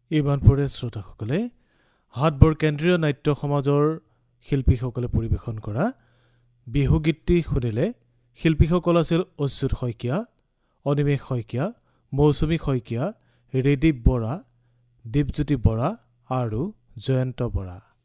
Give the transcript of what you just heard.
ইমানপুৰে শ্ৰোতাসকলে হাটবৰ কেন্দ্ৰীয় নাট্য সমাজৰ শিল্পীসকলে পৰিৱেশন কৰা বিহুগীতটি শুনিলে। শিল্পীসকল আছিল অচ্যুত শইকীয়া, অনিমেষ শইকীয়া, মৌচুমী শইকীয়া, ৰেদীপ বৰা, দীপজ্যোতি বৰা আৰু জয়ন্ত বৰা।